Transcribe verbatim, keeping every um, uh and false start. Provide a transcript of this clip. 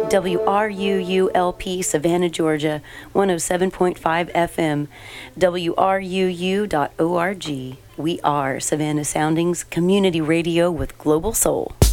W R U U L P, Savannah, Georgia, one oh seven point five F M, W R U U dot org. We are Savannah Soundings Community Radio with Global Soul.